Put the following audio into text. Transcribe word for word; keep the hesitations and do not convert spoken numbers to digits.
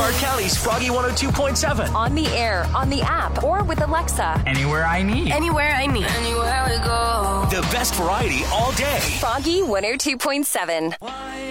Clark County's Froggy one oh two point seven. On the air, on the app, or with Alexa. Anywhere I need. Anywhere I need. Anywhere we go. The best variety all day. Froggy one oh two point seven.